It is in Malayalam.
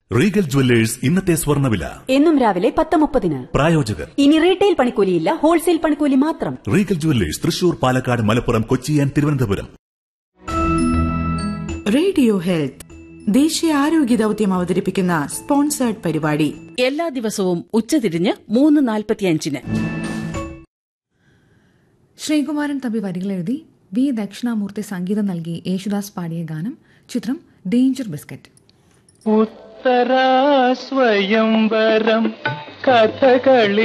റീഗൽ ജുവല്ലേഴ്സ് ഇന്നത്തെ സ്വർണ്ണവില എന്നും രാവിലെ 10:30. പ്രായോജകർ ഇനി റീറ്റെയിൽ പണിക്കൂലിയില്ല, ഹോൾസെയിൽ പണിക്കൂലി മാത്രം. Regal jewellers Thrissur, Palakkad, Malappuram, Kochi and Thiruvananthapuram. Radio health ദേശീയ ആരോഗ്യ ദൌത്യം അവതരിപ്പിക്കുന്ന സ്പോൺസേർഡ് പരിപാടി എല്ലാ ദിവസവും ഉച്ചതിരിഞ്ഞ് 3:45. ശ്രീകുമാരൻ തമ്പി വരികളെഴുതി വി ദക്ഷിണാമൂർത്തി സംഗീതം നൽകി യേശുദാസ് പാടിയ ഗാനം. ചിത്രം ഡേഞ്ചർ ബിസ്ക്കറ്റ്. ഉത്തരാ സ്വയംവരം കഥകളി